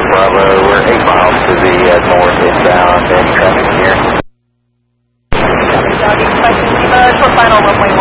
Bravo, we're 8 miles to the north inbound, any traffic here. Dog expecting short final 1.5.